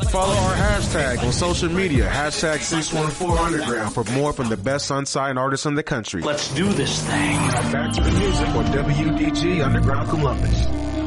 follow our hashtag on social media, hashtag 614 Underground, for more from the best unsigned artists in the country. Let's do this thing. Now back to the music on WDG Underground Columbus.